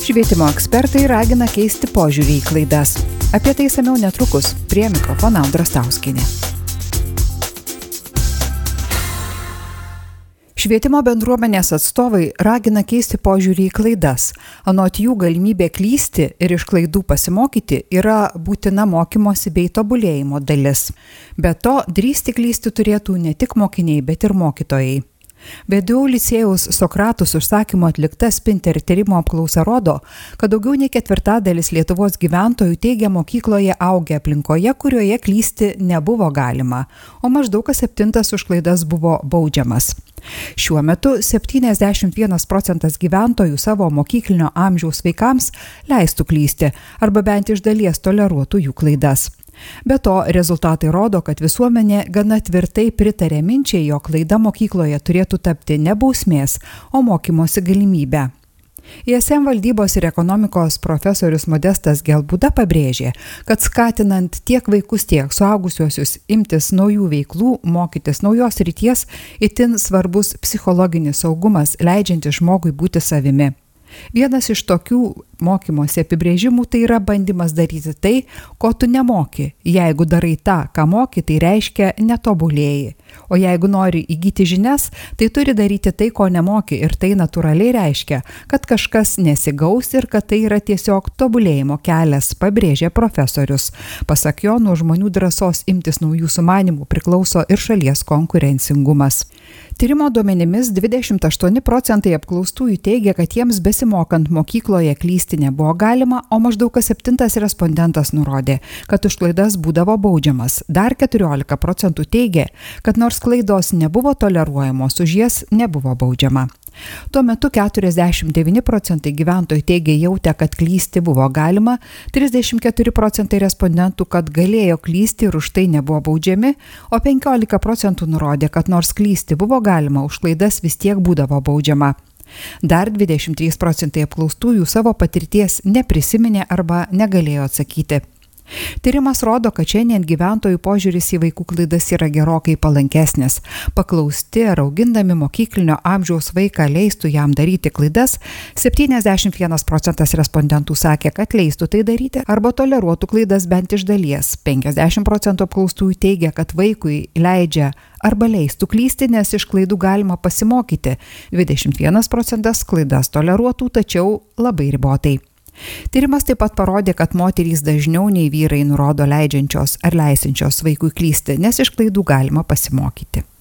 Švietimo ekspertai ragina keisti požiūrį į klaidas. Apie tai išsamiau netrukus. Prie mikrofono Audra Stauskienė. Švietimo bendruomenės atstovai ragina keisti požiūrį į klaidas. Anot jų galimybė klysti ir iš klaidų pasimokyti yra būtina mokymosi bei tobulėjimo dalis. Be to, drįsti klysti turėtų ne tik mokiniai, bet ir mokytojai. VDU licėjaus Sokratus užsakymo atlikta Spinter tyrimo apklausa rodo, kad daugiau nei ketvirtadalis Lietuvos gyventojų teigia mokykloje augę aplinkoje, kurioje klysti nebuvo galima, o maždaug kas 7 už klaidas buvo baudžiamas. Šiuo metu 71% gyventojų savo mokyklinio amžiaus vaikams leistų klysti arba bent iš dalies toleruotų jų klaidas. Be to, rezultatai rodo, kad visuomenė gana tvirtai pritarė minčiai, jog klaida mokykloje turėtų tapti ne bausmės, o mokymosi galimybę. ISM valdybos ir ekonomikos profesorius Modestas Gelbūda pabrėžė, kad skatinant tiek vaikus, tiek suaugusiuosius imtis naujų veiklų, mokytis naujos srities, itin svarbus psichologinis saugumas, leidžiantis žmogui būti savimi. Vienas iš tokių mokymosi apibrėžimų tai yra bandymas daryti tai, ko tu nemoki. Jeigu darai tą, ką moki, tai reiškia netobulėji. O jeigu nori įgyti žinias, tai turi daryti tai, ko nemoki, ir tai natūraliai reiškia, kad kažkas nesigaus ir kad tai yra tiesiog tobulėjimo kelias, pabrėžė profesorius. Pasak jo, nuo žmonių drąsos imtis naujų sumanimų priklauso ir šalies konkurencingumas. Tyrimo duomenimis 28% apklaustųjų teigia, kad jiems besimokant mokykloje klysti nebuvo galima, o maždaug kas 7 respondentas nurodė, kad už klaidas būdavo baudžiamas. Dar 14% teigia, kad nors klaidos nebuvo toleruojamos, už jas nebuvo baudžiama. Tuo metu 49% gyventojų teigia jautę, kad klysti buvo galima, 34% respondentų, kad galėjo klysti ir už tai nebuvo baudžiami, o 15% nurodė, kad nors klysti buvo galima, už klaidas vis tiek būdavo baudžiama. Dar 23% apklaustųjų savo patirties neprisiminė arba negalėjo atsakyti. Tyrimas rodo, kad šiandien gyventojų požiūris į vaikų klaidas yra gerokai palankesnis. Paklausti, ar augindami mokyklinio amžiaus vaiką leistų jam daryti klaidas, 71% respondentų sakė, kad leistų tai daryti arba toleruotų klaidas bent iš dalies. 50% apklaustųjų teigia, kad vaikui leidžia arba leistų klysti, nes iš klaidų galima pasimokyti. 21% klaidas toleruotų, tačiau labai ribotai. Tyrimas taip pat parodė, kad moterys dažniau nei vyrai nurodo leidžiančios ar leisinčios vaikui klysti, nes iš klaidų galima pasimokyti.